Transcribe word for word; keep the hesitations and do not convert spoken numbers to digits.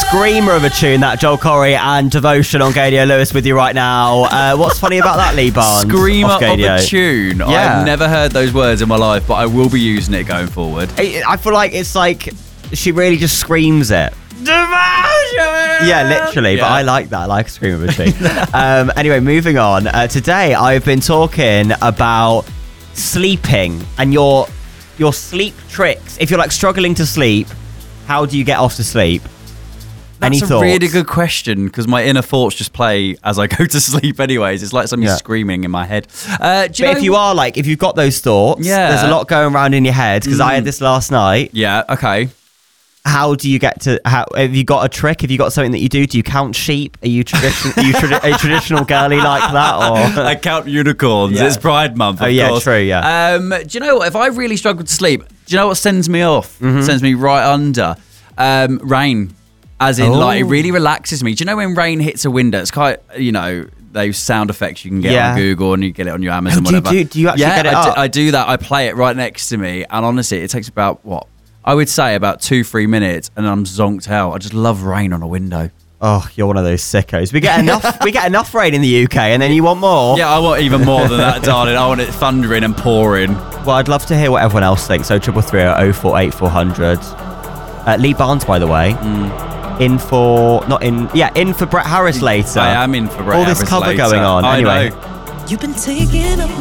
screamer of a tune, that Joel Corey and Devotion on Gadio Lewis with you right now. Uh, what's funny about that, Lee Barnes? Screamer of a tune. Yeah. I've never heard those words in my life, but I will be using it going forward. I, I feel like it's like she really just screams it. Devotion! Yeah, literally. Yeah. But I like that. I like a screamer of a tune. um, anyway, moving on. Uh, today, I've been talking about sleeping and your your sleep tricks. If you're like struggling to sleep, how do you get off to sleep? Any That's a thoughts? really good question, because my inner thoughts just play as I go to sleep anyways. It's like something Yeah. screaming in my head. Uh, do you But know if you are like, if you've got those thoughts, Yeah. there's a lot going around in your head, because I had this last night. Yeah, okay. How do you get to, how, have you got a trick? Have you got something that you do? Do you count sheep? Are you, tradition, are you tradi- a traditional girly like that? Or I count unicorns. Yeah. It's Pride Month, of Oh, yeah, course. true, yeah. Um, do you know what? If I really struggle to sleep, do you know what sends me off? Mm-hmm. Sends me right under? Um, rain. As in, Oh. like, it really relaxes me. Do you know when rain hits a window? It's quite, you know, those sound effects you can get Yeah. on Google and you get it on your Amazon, Oh, do you whatever. do- do you actually yeah, get it I do, up? I do that. I play it right next to me. And honestly, it takes about, what? I would say about two, three minutes and I'm zonked out. I just love rain on a window. oh, you're one of those sickos. We get enough. we get enough rain in the U K, and then you want more. Yeah, I want even more than that, darling. I want it thundering and pouring. Well, I'd love to hear what everyone else thinks. So triple three oh four eight four hundred. Uh, Lee Barnes, by the way, Mm. in for not in. Yeah, in for Brett Harris later. I am in for Brett All this Harris cover later. going on. I Anyway. know. You've been taking up